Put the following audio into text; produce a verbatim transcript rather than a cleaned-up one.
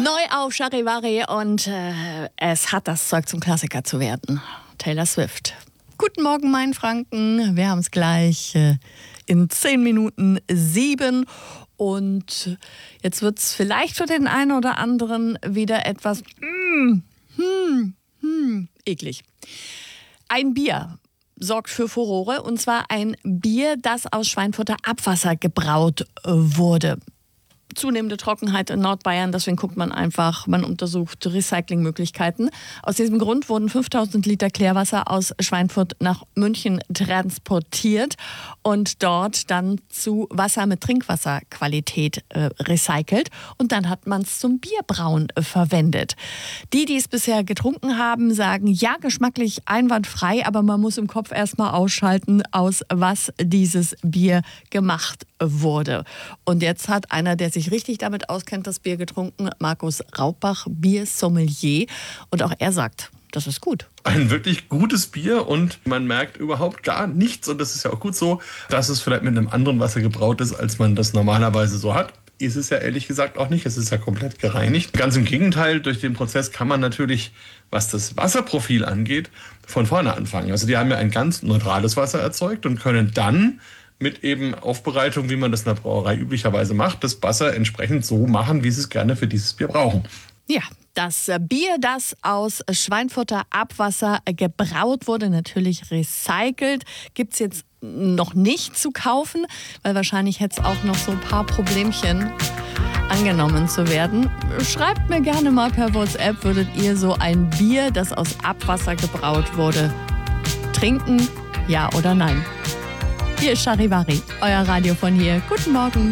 Neu auf Charivari und äh, es hat das Zeug zum Klassiker zu werden. Taylor Swift. Guten Morgen, mein Franken. Wir haben es gleich äh, in zehn Minuten sieben. Und jetzt wird es vielleicht für den einen oder anderen wieder etwas mm, hm, hm, eklig. Ein Bier sorgt für Furore, und zwar ein Bier, das aus Schweinfurter Abwasser gebraut äh, wurde. Zunehmende Trockenheit in Nordbayern, deswegen guckt man einfach, man untersucht Recyclingmöglichkeiten. Aus diesem Grund wurden fünftausend Liter Klärwasser aus Schweinfurt nach München transportiert und dort dann zu Wasser mit Trinkwasserqualität äh, recycelt. Und dann hat man es zum Bierbrauen äh, verwendet. Die, die es bisher getrunken haben, sagen, ja, geschmacklich einwandfrei, aber man muss im Kopf erstmal ausschalten, aus was dieses Bier gemacht wurde. Und jetzt hat einer, der sich richtig damit auskennt, das Bier getrunken, Markus Raubbach, Biersommelier. Und auch er sagt, das ist gut. Ein wirklich gutes Bier und man merkt überhaupt gar nichts. Und das ist ja auch gut so, dass es vielleicht mit einem anderen Wasser gebraut ist, als man das normalerweise so hat. Ist es ja ehrlich gesagt auch nicht. Es ist ja komplett gereinigt. Ganz im Gegenteil, durch den Prozess kann man natürlich, was das Wasserprofil angeht, von vorne anfangen. Also die haben ja ein ganz neutrales Wasser erzeugt und können dann mit eben Aufbereitung, wie man das in der Brauerei üblicherweise macht, das Wasser entsprechend so machen, wie sie es gerne für dieses Bier brauchen. Ja, das Bier, das aus Schweinfurter Abwasser gebraut wurde, natürlich recycelt, gibt es jetzt noch nicht zu kaufen, weil wahrscheinlich hätte es auch noch so ein paar Problemchen angenommen zu werden. Schreibt mir gerne mal per WhatsApp, würdet ihr so ein Bier, das aus Abwasser gebraut wurde, trinken, ja oder nein? Hier ist Charivari, euer Radio von hier. Guten Morgen.